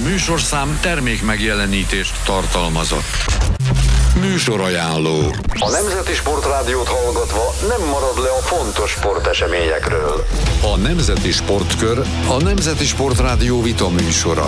műsorszám termék megjelenítést tartalmazott. Műsorajánló. A Nemzeti Sportrádiót hallgatva nem marad le a fontos sporteseményekről. A Nemzeti Sportkör a Nemzeti Sportrádió vitaműsora.